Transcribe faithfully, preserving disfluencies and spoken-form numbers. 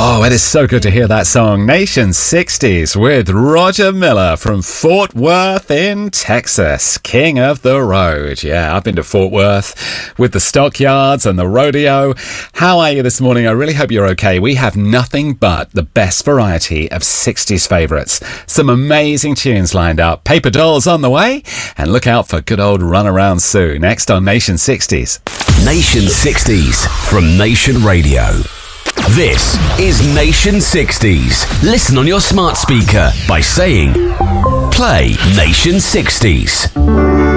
Oh, it is so good to hear that song, Nation sixties, with Roger Miller from Fort Worth in Texas, King of the Road. Yeah, I've been to Fort Worth with the stockyards and the rodeo. How are you this morning? I really hope you're okay. We have nothing but the best variety of sixties favourites. Some amazing tunes lined up. Paper Dolls on the way, and look out for good old Runaround Sue next on Nation sixties. Nation sixties from Nation Radio. This is Nation sixties. Listen on your smart speaker by saying, play Nation sixties.